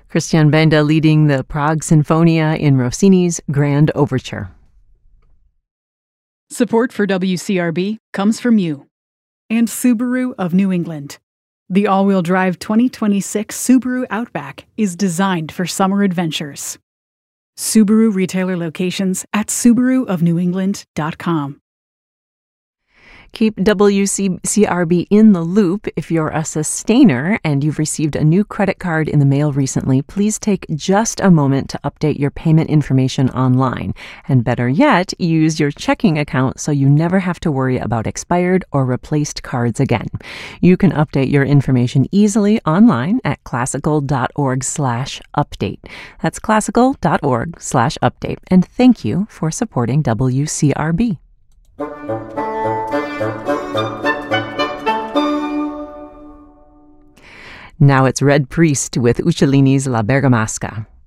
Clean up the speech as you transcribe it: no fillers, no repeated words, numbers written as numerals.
Christian Benda leading the Prague Sinfonia in Rossini's Grand Overture. Support for WCRB comes from you and Subaru of New England. The all-wheel drive 2026 Subaru Outback is designed for summer adventures. Subaru retailer locations at SubaruofNewEngland.com. Keep WCRB in the loop. If you're a sustainer and you've received a new credit card in the mail recently, please take just a moment to update your payment information online. And better yet, use your checking account so you never have to worry about expired or replaced cards again. You can update your information easily online at classical.org/update. That's classical.org/update. And thank you for supporting WCRB. Now it's Red Priest with Uccellini's La Bergamasca.